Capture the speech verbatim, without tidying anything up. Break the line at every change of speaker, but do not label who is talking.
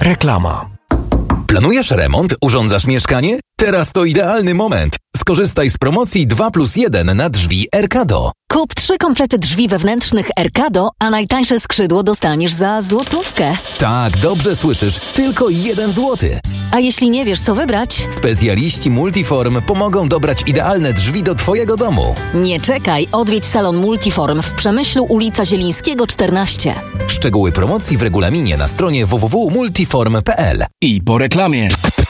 Reklama.
Planujesz remont? Urządzasz mieszkanie? Teraz to idealny moment. Skorzystaj z promocji dwa plus jeden na drzwi Erkado.
Kup trzy komplety drzwi wewnętrznych Erkado, a najtańsze skrzydło dostaniesz za złotówkę.
Tak, dobrze słyszysz. Tylko jeden złoty.
A jeśli nie wiesz, co wybrać?
Specjaliści Multiform pomogą dobrać idealne drzwi do Twojego domu.
Nie czekaj, odwiedź salon Multiform w Przemyślu, ulica Zielińskiego czternaście.
Szczegóły promocji w regulaminie na stronie w w w kropka multiform kropka p l.
I po reklamie.